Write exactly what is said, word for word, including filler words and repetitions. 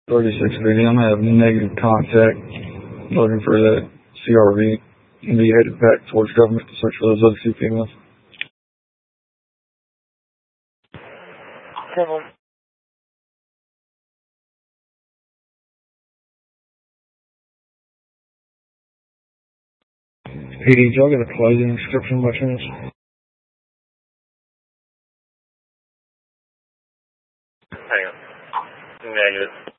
thirty-six V. I'm having negative contact. Looking for that C R V. And be headed back towards government to search for those other two females. Seven. P D, y'all get a clothing description by chance? Hang on. Negative.